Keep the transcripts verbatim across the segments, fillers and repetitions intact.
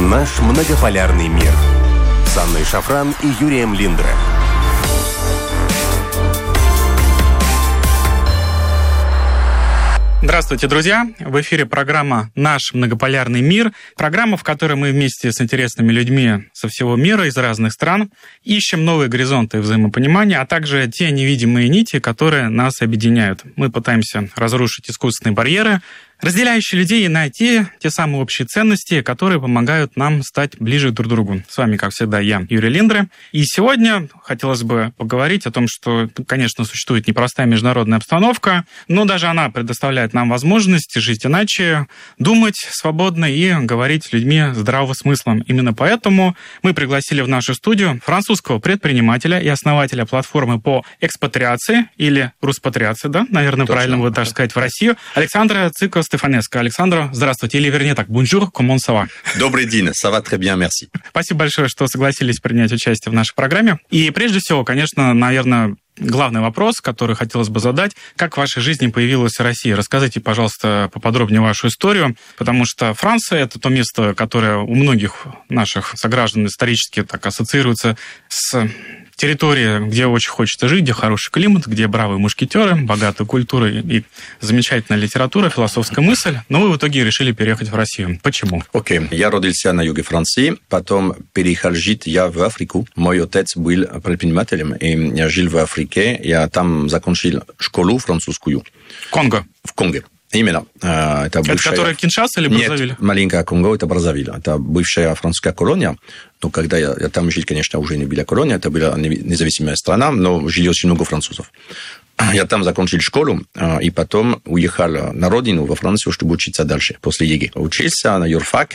Наш многополярный мир. С Анной Шафран и Юрием Линдре. Здравствуйте, друзья! В эфире программа «Наш многополярный мир». Программа, в которой мы вместе с интересными людьми со всего мира, из разных стран, ищем новые горизонты взаимопонимания, а также те невидимые нити, которые нас объединяют. Мы пытаемся разрушить искусственные барьеры, разделяющие людей, и найти те самые общие ценности, которые помогают нам стать ближе друг к другу. С вами, как всегда, я, Юрий Линдре. И сегодня хотелось бы поговорить о том, что, конечно, существует непростая международная обстановка, но даже она предоставляет нам возможность жить иначе, думать свободно и говорить с людьми здравым смыслом. Именно поэтому мы пригласили в нашу студию французского предпринимателя и основателя платформы по экспатриации, или руспатриации, да, наверное, Точно. Правильно будет даже сказать, в Россию, Александра Цикос Стефанеско. Александра, здравствуйте. Или, вернее, так, bonjour, comment ça va? Добрый день, ça va très bien, merci. Спасибо большое, что согласились принять участие в нашей программе. И прежде всего, конечно, наверное, главный вопрос, который хотелось бы задать. Как в вашей жизни появилась Россия? Расскажите, пожалуйста, поподробнее вашу историю, потому что Франция – это то место, которое у многих наших сограждан исторически так ассоциируется с территорией, где очень хочется жить, где хороший климат, где бравые мушкетеры, богатая культура и замечательная литература, философская мысль. Но вы в итоге решили переехать в Россию. Почему? Окей. Okay. Я родился на юге Франции, потом переехал жить я в Африку. Мой отец был предпринимателем, и я жил в Африке. Я там закончил школу французскую. Конго? В Конго. Именно. Это, бывшая... это которая Киншаса или Браззавиль? Нет, маленькая Конго, это Браззавиль. Это бывшая французская колония. Но когда я, я там жил, конечно, уже не была колония, это была независимая страна, но жили очень много французов. Я там закончил школу, и потом уехал на родину, во Францию, чтобы учиться дальше, после ЕГЭ. Учился на юрфак,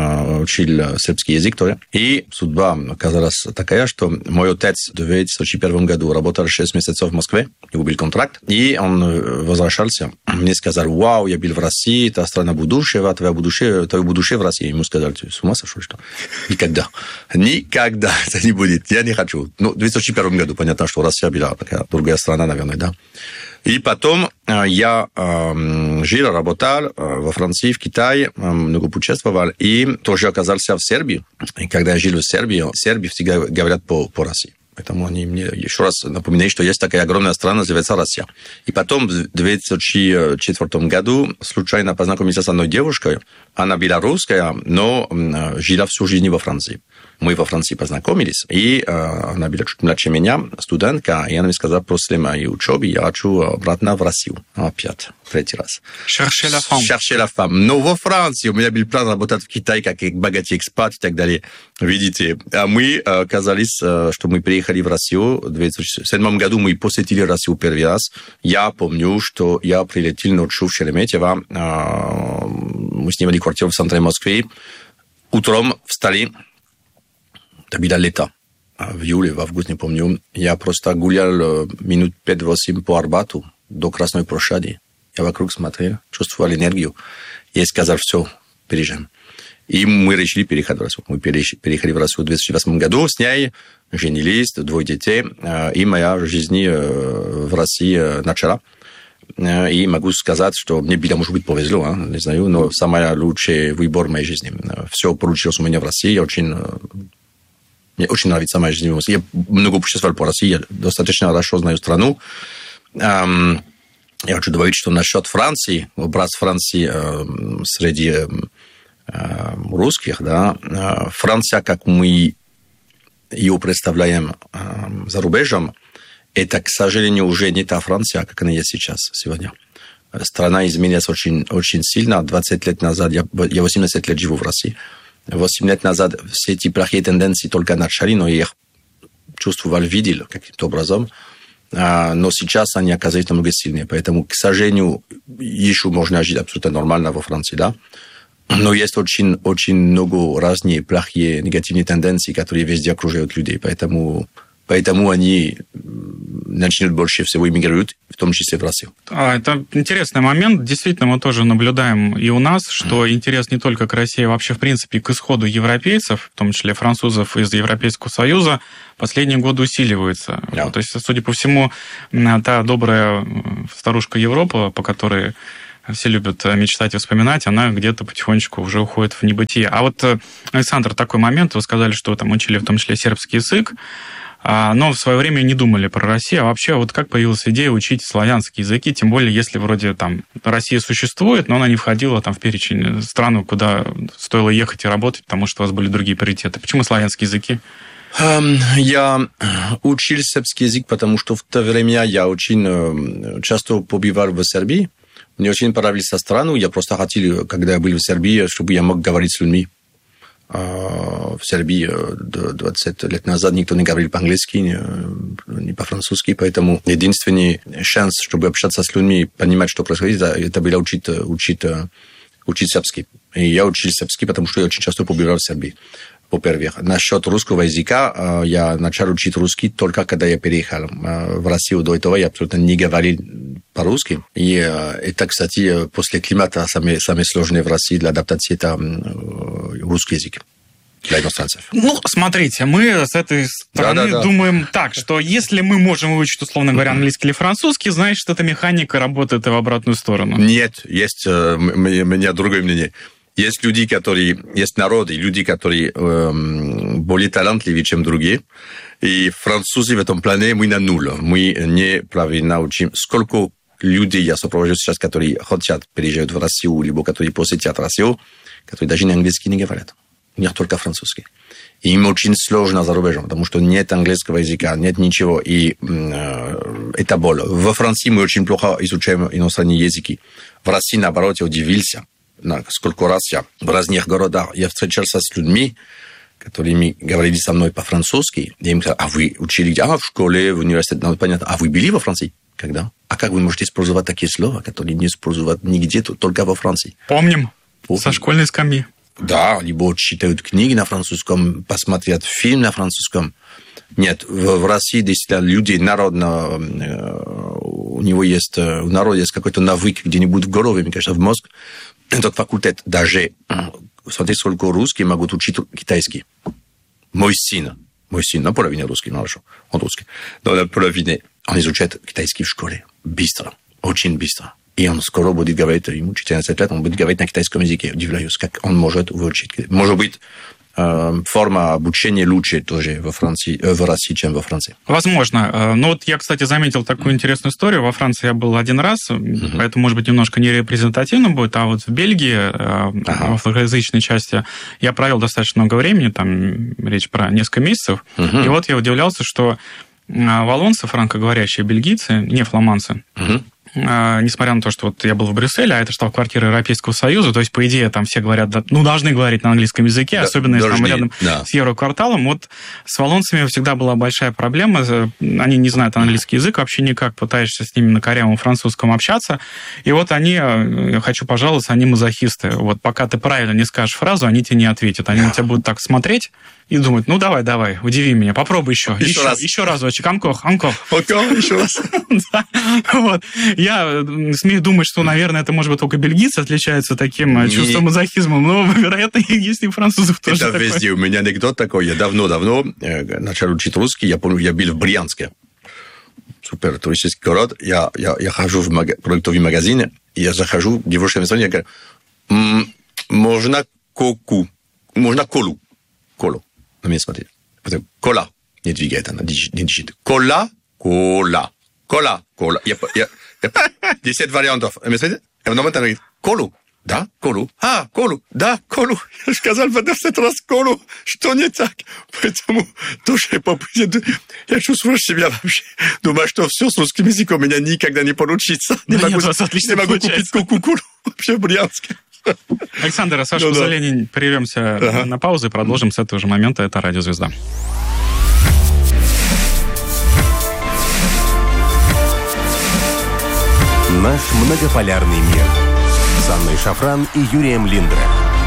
учил сербский язык тоже. И судьба оказалась такая, что мой отец в две тысячи первом году работал шесть месяцев в Москве, у него был контракт, и он возвращался. Мне сказал: вау, я был в России, это страна будущего, твое будущее, твое будущее в России. Ему сказали: ты с ума сошел, что? Никогда. Никогда это не будет. Я не хочу. Ну, в две тысячи первом году понятно, что Россия была такая другая страна, наверное, да. И потом я э, жил, работал во Франции, в Китае, много путешествовал, и тоже оказался в Сербии. И когда я жил в Сербии, в Сербии всегда говорят по, по России. Поэтому они мне еще раз напоминают, что есть такая огромная страна, называется Россия. И потом в две тысячи четвёртом году случайно познакомился с одной девушкой. Она была русская, но жила всю жизнь во Франции. Мы во Франции познакомились, и э, она была чуть младше меня, студентка, и она мне сказала: после моей учебы я хочу обратно в Россию. Опять, третий раз. Chercher la femme. Chercher la femme. Но во Франции у меня был план работать в Китае, как богатый экспат и так далее. Видите, а мы оказались, что мы приехали в Россию. В две тысячи седьмом году мы посетили Россию первый раз. Я помню, что я прилетел ночью в Шереметьево. Мы снимали квартиру в центре Москвы. Утром встали. Это было лето. В июле, в августе, не помню. Я просто гулял минут пять-восемь по Арбату до Красной площади. Я вокруг смотрел, чувствовал энергию. Я сказал: все, переезжаем. И мы решили переехать в Россию. Мы переехали в Россию в две тысячи восьмом году. С ней женились, двое детей. И моя жизнь в России начала. И могу сказать, что мне было, может быть, повезло, а? Не знаю, но самый лучший выбор в моей жизни. Все получилось у меня в России. Я очень... Мне очень нравится моя жизнь. Я много путешествовал по России, я достаточно хорошо знаю страну. Я хочу добавить, что насчет Франции, образ Франции среди русских, да, Франция, как мы ее представляем за рубежом, это, к сожалению, уже не та Франция, как она есть сейчас, сегодня. Страна изменилась очень, очень сильно. двадцать лет назад, я, я восемнадцать лет живу в России, восемь лет назад все эти плохие тенденции только начали, но я их чувствовал, видел каким-то образом. Но сейчас они оказались намного сильнее. Поэтому, к сожалению, еще можно жить абсолютно нормально во Франции, да. Но есть очень, очень много разных плохие, негативные тенденции, которые везде окружают людей. Поэтому... Поэтому они начнут больше всего эмигрируют, в том числе в Россию. А, это интересный момент. Действительно, мы тоже наблюдаем и у нас, что интерес не только к России, а вообще, в принципе, к исходу европейцев, в том числе французов из Европейского Союза, последние годы усиливается. Да. То есть, судя по всему, та добрая старушка Европа, по которой все любят мечтать и вспоминать, она где-то потихонечку уже уходит в небытие. А вот, Александр, такой момент, вы сказали, что вы там учили в том числе сербский язык, но в свое время не думали про Россию. А вообще, вот как появилась идея учить славянские языки, тем более, если вроде там Россия существует, но она не входила там в перечень стран, куда стоило ехать и работать, потому что у вас были другие приоритеты. Почему славянские языки? Я учил сербский язык, потому что в то время я очень часто побывал в Сербии. Мне очень понравилась страна. Я просто хотел, когда я был в Сербии, чтобы я мог говорить с людьми. В Сербии двадцать лет назад никто не говорил по-английски, не по-французски, поэтому единственный шанс, чтобы общаться с людьми, понимать, что происходит, это было учить, учить, учить сербский. И я учил сербский, потому что я очень часто побывал в Сербии. Во-первых, насчет русского языка, я начал учить русский только когда я переехал в Россию. До этого я абсолютно не говорил по-русски. И это, кстати, после климата самое, самое сложное в России для адаптации, это русский язык для иностранцев. Ну, смотрите, мы с этой стороны да, да, да. думаем так, что если мы можем выучить, условно говоря, английский или французский, значит, эта механика работает и в обратную сторону. Нет, есть у меня другое мнение. Есть люди, которые, есть народы, люди, которые э, более талантливые, чем другие. И французы в этом плане мы на нуль. Мы не правильно учим. Сколько людей я сопровождаю сейчас, которые хотят переезжать в Россию, либо которые посетят Россию, которые даже на английский не говорят. У них только французский. И им очень сложно за рубежом, потому что нет английского языка, нет ничего. И э, это боль. Во Франции мы очень плохо изучаем иностранные языки. В России, наоборот, я удивился. Сколько раз я в разных городах я встречался с людьми, которыми говорили со мной по-французски. Я им сказал, а вы учили а, в школе, в университете, надо понять, а вы были во Франции? Когда? А как вы можете использовать такие слова, которые не используют нигде, только во Франции? Помним. Помним. Со школьной скамьи. Да, либо читают книги на французском, посмотрят фильм на французском. Нет, в, в России действительно люди народно, э, у него есть, у народа есть какой-то навык где-нибудь в голове, мне кажется, в мозг. Этот факультет даже, смотрите, сколько русские могут учить китайский. Мой сын, мой сын наполовину русский, ну хорошо, он русский, но наполовину он изучает китайский в школе. Быстро, очень быстро. И он скоро будет говорить, ему четырнадцать лет, он будет говорить на китайском языке. Удивляюсь, как он может выучить. Может быть, форма обучения лучше тоже во Франции, в России, чем во Франции. Возможно. Но вот я, кстати, заметил такую интересную историю. Во Франции я был один раз, uh-huh. поэтому, может быть, немножко не репрезентативно будет, а вот в Бельгии, uh-huh. в франкоязычной части, я провел достаточно много времени, там речь про несколько месяцев, uh-huh. и вот я удивлялся, что валлонцы, франкоговорящие бельгийцы, не фламандцы, uh-huh. несмотря на то, что вот я был в Брюсселе, а это штаб-квартира Европейского Союза, то есть, по идее, там все говорят, ну, должны говорить на английском языке, да, особенно если там рядом да. с Еврокварталом. Вот с валлонцами всегда была большая проблема, они не знают английский язык, вообще никак пытаешься с ними на корявом французском общаться, и вот они, я хочу пожаловаться, они мазохисты. Вот пока ты правильно не скажешь фразу, они тебе не ответят, они на тебя будут так смотреть и думать, ну, давай, давай, удиви меня, попробуй еще, еще, еще, раз. еще разочек, анкох, анкох. Еще раз. Вот. Я смею думать, что, наверное, это, может быть, только бельгийцы отличаются таким не... чувством мазохизма, но, вероятно, есть и французов тоже. Это такое. Везде. У меня анекдот такой. Я давно-давно начал учить русский. Я помню, я был в Брянске. Супер туристический город. Я, я, я хожу в маг... продуктовый магазин, и я захожу, девушка мне звонит, я говорю, м-м, можно коку, можно колу. Колу. На меня смотрит. Кола. Не двигает она, не движет. Кола, кола. Кола, кола. Я, я, я, десять вариантов. И в момент она говорит, колу. Да, колу. А, колу. Да, колу. Я сказал в этот раз колу, что не так. Поэтому тоже я, я чувствую себя вообще. Думаю, что все с русским языком у меня никогда не получится. Не да могу, нет, не могу купить коку-колу вообще в Брянске. Александр, а с вашего позволения прервемся ага. на паузу и продолжим с этого же момента. Это «Радиозвезда». Наш многополярный мир с Анной Шафран и Юрием Линдре.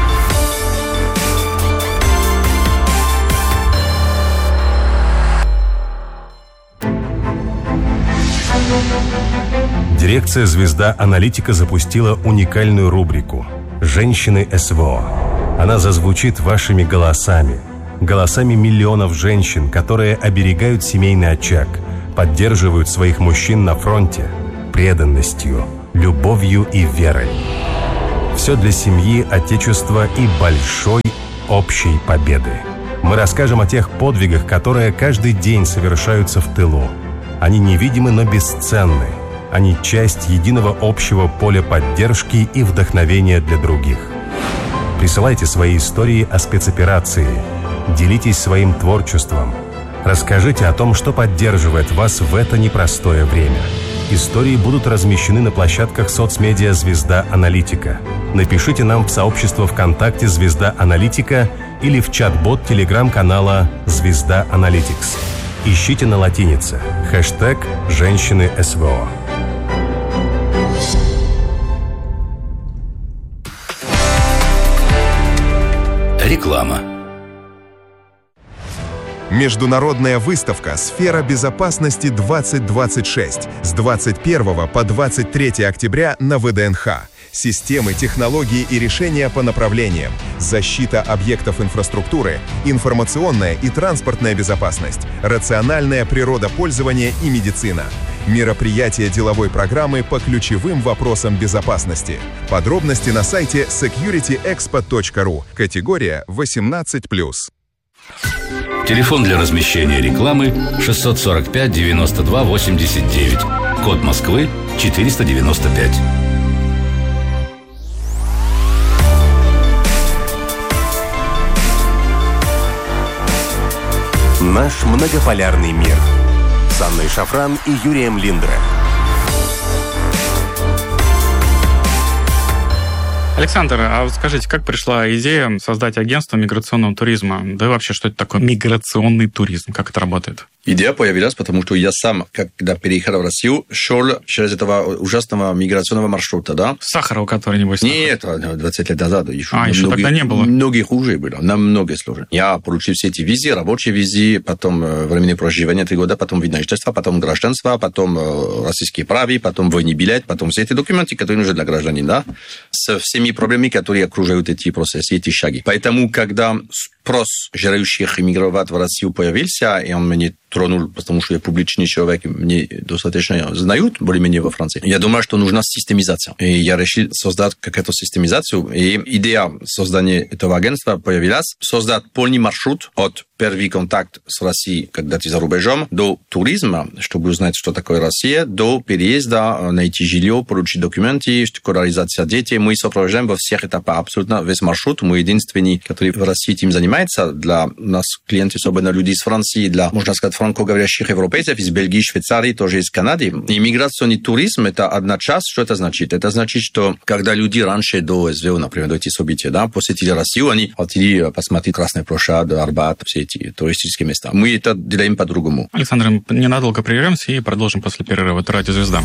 Дирекция «Звезда Аналитика» запустила уникальную рубрику «Женщины СВО». Она зазвучит вашими голосами, голосами миллионов женщин, которые оберегают семейный очаг, поддерживают своих мужчин на фронте, преданностью, любовью и верой. Все для семьи, отечества и большой общей победы. Мы расскажем о тех подвигах, которые каждый день совершаются в тылу. Они невидимы, но бесценны. Они часть единого общего поля поддержки и вдохновения для других. Присылайте свои истории о спецоперации. Делитесь своим творчеством. Расскажите о том, что поддерживает вас в это непростое время. Истории будут размещены на площадках соцмедиа «Звезда Аналитика». Напишите нам в сообщество ВКонтакте «Звезда Аналитика» или в чат-бот телеграм-канала «Звезда Аналитикс». Ищите на латинице хэштег «Женщины СВО». Реклама. Международная выставка «Сфера безопасности двадцать двадцать шесть» с двадцать первого по двадцать третье октября на ВДНХ. Системы, технологии и решения по направлениям, защита объектов инфраструктуры, информационная и транспортная безопасность, рациональное природопользование и медицина. Мероприятие деловой программы по ключевым вопросам безопасности. Подробности на сайте секьюрити экспо точка ру. Категория восемнадцать плюс. Телефон для размещения рекламы шестьсот сорок пять девяносто два восемьдесят девять. Код Москвы четыреста девяносто пять. Наш многополярный мир с Анной Шафран и Юрием Линдре. Александр, а вот скажите, как пришла идея создать агентство миграционного туризма? Да и вообще, что это такое миграционный туризм? Как это работает? Идея появилась, потому что я сам, когда переехал в Россию, шел через этого ужасного миграционного маршрута, да? Сахарова, который, небось... Нет, двадцать лет назад. Еще а, еще тогда не было? Многие хуже было, намного сложнее. Я получил все эти визы, рабочие визы, потом временное проживание три года, потом вид на жительство, потом гражданство, потом российские правы, потом военный билет, потом все эти документы, которые нужны для гражданина, да? Со всеми проблемами, которые окружают эти процессы, эти шаги. Поэтому, когда спрос желающих эмигрировать в Россию появился, и он меня тронул, потому что я публичный человек, мне достаточно знают более-менее во Франции. Я думаю, что нужна системизация. И я решил создать какую-то системизацию. И идея создания этого агентства появилась. Создать полный маршрут от первый контакт с Россией, когда ты за рубежом, до туризма, чтобы узнать, что такое Россия, до переезда, найти жилье, получить документы, школяризация детей. Мы сопровождаем во всех этапах абсолютно весь маршрут. Мы единственный, который в России этим занимается. Для нас клиенты, особенно люди из Франции, для, можно сказать, франкоговорящих европейцев, из Бельгии, Швейцарии, тоже из Канады. Иммиграционный туризм – это одна часть. Что это значит? Это значит, что когда люди раньше до СВО, например, до этих событий, да, посетили Россию, они хотели посмотреть Красную площадь, Арбат, все эти туристические места. Мы это делаем по-другому. Александр, мы ненадолго прервемся и продолжим после перерыва. Это «Радио Звезда».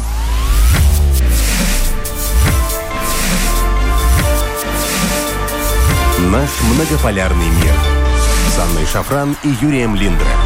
Наш многополярный мир с Анной Шафран и Юрием Линдре.